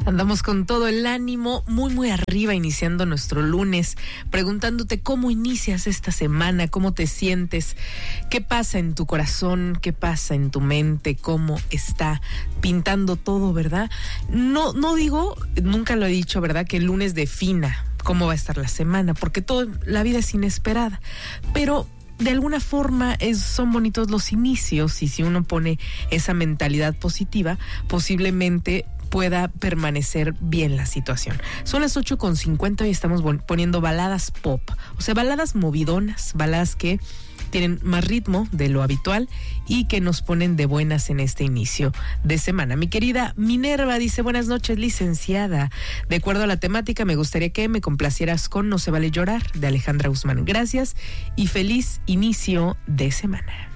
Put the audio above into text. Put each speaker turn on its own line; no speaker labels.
Andamos con todo el ánimo, muy arriba, iniciando nuestro lunes, preguntándote cómo inicias esta semana, cómo te sientes, qué pasa en tu corazón, qué pasa en tu mente, cómo está pintando todo, ¿verdad? No digo, nunca lo he dicho, ¿verdad?, que el lunes defina cómo va a estar la semana, porque la vida es inesperada, pero de alguna forma son bonitos los inicios, y si uno pone esa mentalidad positiva, posiblemente pueda permanecer bien la situación. Son las 8:50 y estamos poniendo baladas pop, o sea, baladas movidonas, baladas que tienen más ritmo de lo habitual y que nos ponen de buenas en este inicio de semana. Mi querida Minerva dice: buenas noches, licenciada. De acuerdo a la temática, me gustaría que me complacieras con No se vale llorar, de Alejandra Guzmán. Gracias y feliz inicio de semana.